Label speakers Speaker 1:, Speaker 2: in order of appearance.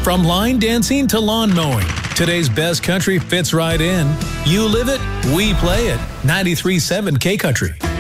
Speaker 1: From line dancing to lawn mowing, today's best country fits right in. You live it, we play it. 93.7 K Country.